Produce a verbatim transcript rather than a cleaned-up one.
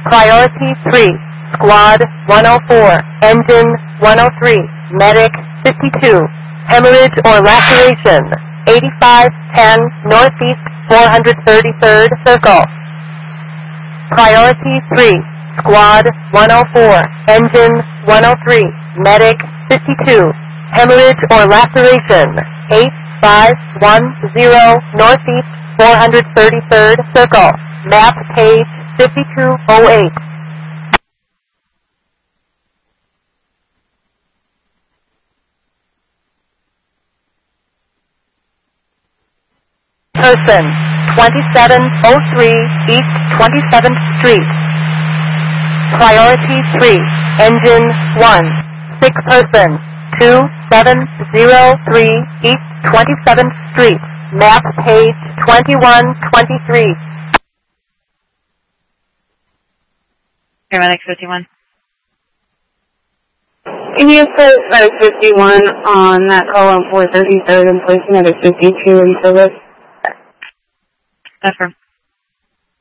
Priority three, Squad one oh four, Engine one oh three, Medic fifty-two, hemorrhage or laceration, eighty-five ten Northeast four hundred thirty-third Circle. Priority three, Squad one oh four, Engine one oh three, Medic fifty-two, hemorrhage or laceration, eight five one zero Northeast four hundred thirty-third Circle. Map page fifty-two oh eight. Person, twenty-seven oh three East twenty-seventh Street. Priority three, Engine one, sick person, two seven zero three East twenty-seventh Street. Map page twenty-one twenty-three. Paramedic fifty-one. Can you put uh, fifty-one on that call on four thirty-third and place another fifty-two in service? Affirm.